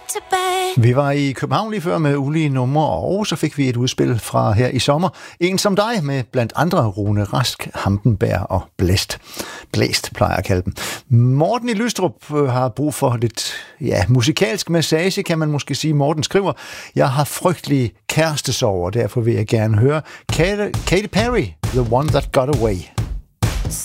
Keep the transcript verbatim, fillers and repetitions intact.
to bed. Vi var i København lige før med ulige numre, og så fik vi et udspil fra her i sommer. En som dig med blandt andre Rune Rask, Hampenberg og Blæst. Blæst plejer jeg at kalde dem. Morten i Lystrup har brug for lidt ja, musikalsk massage, kan man måske sige. Morten skriver, jeg har frygtelig kærestesorg, og derfor vil jeg gerne høre Katy Perry, The One That Got Away.